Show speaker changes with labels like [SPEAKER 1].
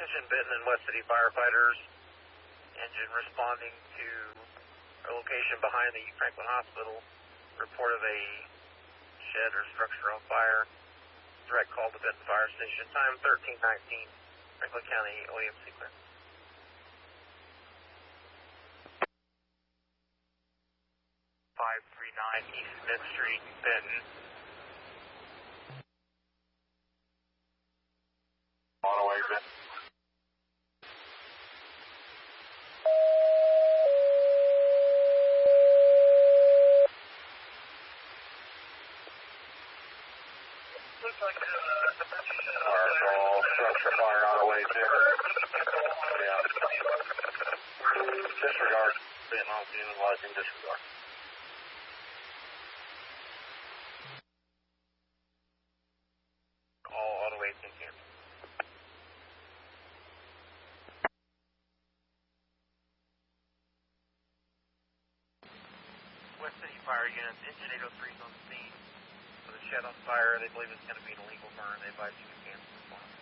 [SPEAKER 1] Attention Benton and West City firefighters. Engine responding to a location behind the Franklin Hospital. Report of a shed or structure on fire. Direct call to Benton Fire Station. Time 13:19. Franklin County OEM sequence. East Smith Street, Benton. On the way, Benton. Looks like structure fire on the way, too. Yeah. Disregard. Benton on scene, utilizing disregard. West City Fire Units, Engine 803 is on the scene. With a shed on fire, they believe it's going to be an illegal burn. They advise you to cancel the response.